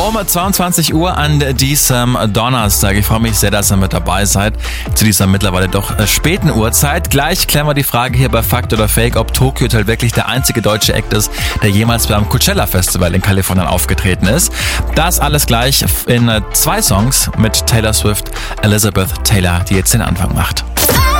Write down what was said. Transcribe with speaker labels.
Speaker 1: Um 22 Uhr an diesem Donnerstag. Ich freue mich sehr, dass ihr mit dabei seid zu dieser mittlerweile doch späten Uhrzeit. Gleich klären wir die Frage hier bei Fakt oder Fake, ob Tokyo Hotel wirklich der einzige deutsche Act ist, der jemals beim Coachella Festival in Kalifornien aufgetreten ist. Das alles gleich in 2 Songs mit Taylor Swift, Elizabeth Taylor, die jetzt den Anfang macht.